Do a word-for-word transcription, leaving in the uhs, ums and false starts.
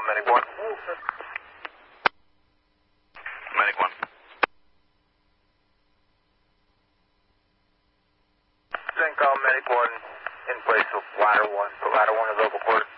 Medic one. Medic one. Then call Medic one in place of ladder one. So ladder one is over quarter.